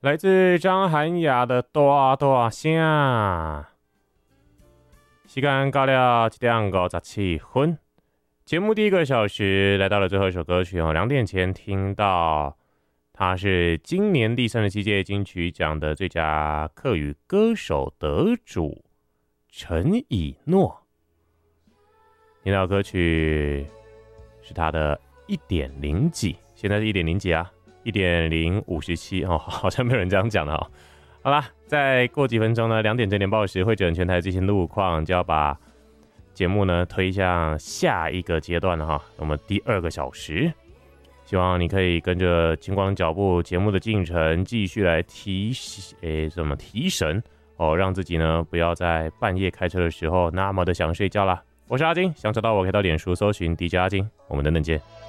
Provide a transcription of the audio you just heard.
来自张涵雅的大大声。时间到了7点57分，节目第一个小时来到了最后一首歌曲哦。2点前听到，它是今年第37届金曲奖的最佳客语歌手得主陈以诺。听到歌曲是他的1.0几，现在是1.0几啊，1.057哦，好像没有人这样讲的哦。好啦，再过几分钟呢，2点整点报时会整全台最新路况，就要把节目呢推向下一个阶段了哈。我们第2个小时，希望你可以跟着金光脚步节目的进程，继续来提神哦，让自己呢不要在半夜开车的时候那么的想睡觉啦。我是阿金，想找到我可以到脸书搜寻 DJ 阿金，我们等等见。